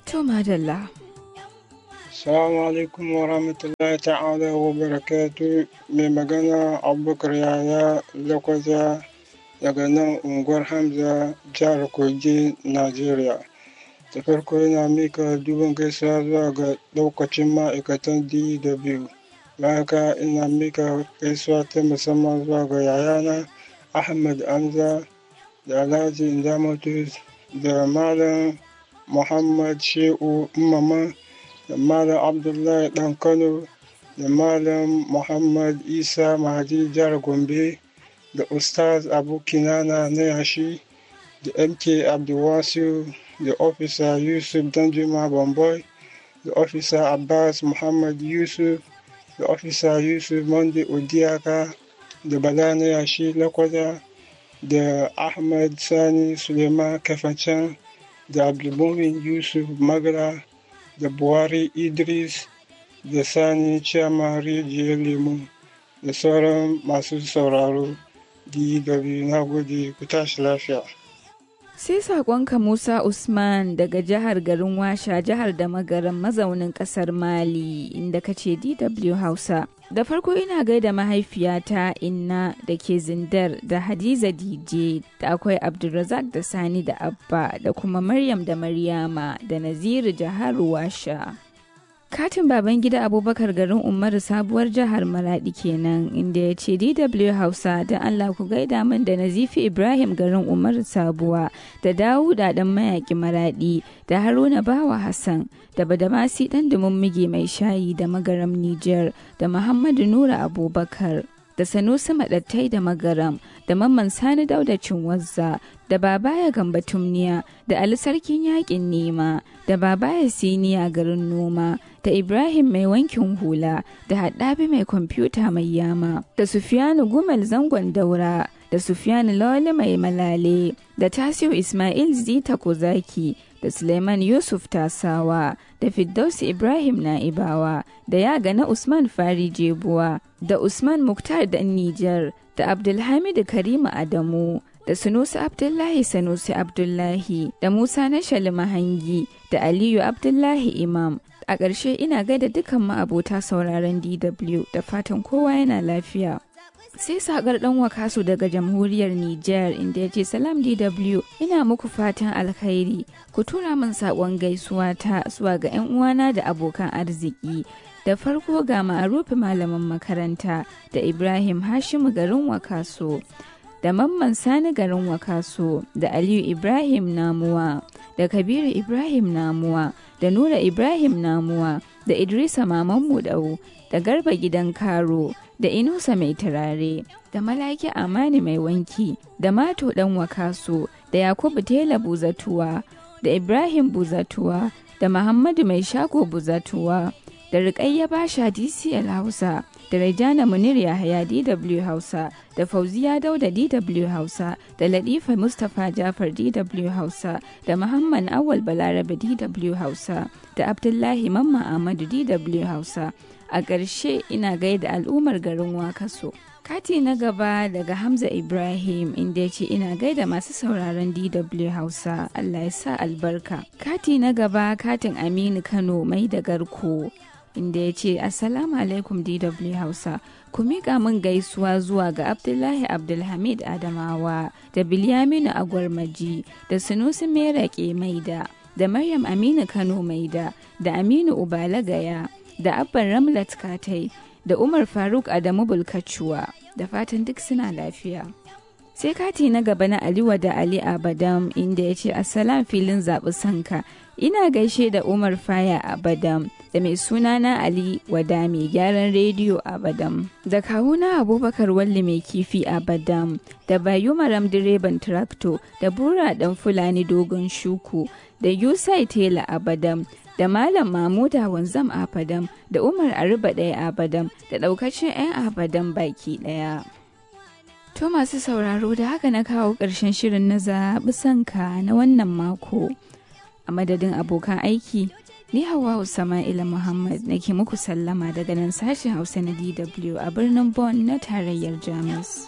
To madalla. Assalamu alaikum wa rahmatullahi ta'ala wa barakatu. Mai magana Abubakar Yaya Lakwaja daga nan unguwar Hamza, jihar Kogi, Najeriya. Da farko yana mika dubin gaisuwa zuwa ga daukacin ma'aikatan DW. Bayan haka ina mika gaisuwa ta musamman zuwa ga yayana Ahmad Hamza da Alhaji Indamatu da Malam Muhammad Shehu Umama da Malam Abdullahi Dan Kano da Malam Muhammad Isa Mahdi jihar Gombe da Ustaz Abu Kinana na yashi da MK Abdulwasiu da Officer Yusuf Danjuma Bamboy da Officer Abbas Muhammad Yusuf da Officer Yusuf Monday Odiaka da Bala na yashi Lakwada da Ahmad Sani Suleiman Kafancan da Abdulmumin Yusuf Magara da Buhari Idris da Sani Chama Rijiyar Lemu da sauran masu sauraro DW. Na gode, ku tashi lafiya. Sai saƙonka Musa Usman daga jihar garin Washa, jihar da magaran mazaunin ƙasar Mali, inda ka ce DW Hausa. Da farko ina gaida mahaifiyata Inna da ke Zindar da Hadiza DJ da akwai Abdulrazak da Sani da Abba da kuma Maryam da Maryama da Naziru jihar Washa. Katin Babangida Abubakar garin Umaru sabuwar jihar Maradi kenan, inda ya ce DW Hausa don Allah ku gaida min da Nazifi Ibrahim garin Umaru sabuwa da Dawuda dan mayaki Maradi da Haruna Bawa Hassan da Badamasi dan Dumummige mai shayi da Magaram Niger da Muhammadu Nura Abubakar da Sanusi Madattai da Magaram da Mamman Sani Dauda Cinwazza da Babaya Gamba Tumniya da Ali Sarkin Yakin Nema da Babaya Siniya garin Noma da Ibrahim mai wankin hula da Haddabi mai kwamfuta mai yama da Sufiyanu Gumal zangon daura da Sufiyanu Lawali mai malale da Tasiu Ismail Zita Kozaki da Suleiman Yusuf Tasawa da Firdausi Ibrahim Na'ibawa da Yaga na Usman Fari Jebuwa da Usman Muktar dan Nijar da Abdulhamid Karima Adamu da Sunusi Abdullahi Sanusi Abdullahi da Musa Nashali Mahangi da Aliyu Abdullahi Imam. A ƙarshe ina gaida dukkan ma'abota sauraron DW da fatan kowa yana lafiya. Sai sakar ɗan wakasu daga jamhuriyar Nijar inda ya ce salam DW ina muku fatan alkhairi, ku tura min saƙon gaisuwa ta zuwa ga 'yan uwana da abokan arziki. Da farko ga Ma'arufi malamin makaranta da Ibrahim Hashimu garin Wakaso da Mamman Sani garin Wakaso da Aliyu Ibrahim Namuwa da Kabiru Ibrahim Namuwa da Nura Ibrahim Namuwa da Idrisa Maman Mudau da Garba Gidan Karo da Inusa Mai Turare da Malaki Amani Mai Wanki da Mato Dan Wakaso da Yakubu Tela Buzatuwa da Ibrahim Buzatuwa da Muhammadu Mai Shago Buzatuwa da Rukayya Basha DCL Hausa da Rajana Munir Yahaya DW Hausa da Fauziya Dauda DW Hausa da Latifa Mustapha Jafar DW Hausa da Muhammad Awal Balarabe DW Hausa da Abdullahi Mamma Ahmadu DW Hausa. A ƙarshe ina gaida al'ummar garin Wakaso. Kati na gaba daga Hamza Ibrahim inda ya ce ina gaida masu sauraron DW Hausa, Allah ya sa albarka. Kati na gaba katin Aminu Kano mai da garko inda ya ce assalamu alaikum DW Hausa, ku miƙa min gaisuwa zuwa ga Abdullahi Abdulhamid Adamawa da Bilyaminu Agwarmaji da Sunusi Merake Maida da Maryam Aminu Kano Maida da Aminu Ubala Gaya da Abban Ramlat Katai da Umar Faruk Adamu Bulkacuwa, da fatan duk suna lafiya. Sai kati na gaba na Aliwa da Ali Abadam inda ya ce assalam filin zaɓi sanka, ina gaishe da Umar Faya Abadam da mai suna na Ali Wada mai gyaran rediyo Abadam da kawuna Abubakar Walli mai kifi Abadam da Bayu Maram direban trakto da Bura dan Fulani dogon shuku da Yusai Tela Abadam da Malam Mamuda Wanzam Abadam da Umar Aruba ɗaya Abadam da ɗaukacin 'yan Abadam baki ɗaya. To masu sauraro da haka na kawo ƙarshen shirin na zaɓi sanka na wannan mako. A madadin abokan aiki, ni Hawwa Sama'ila Muhammad nake muku sallama daga nan sashen Hausa na DW a birnin Bonn na tarayyar Jamus.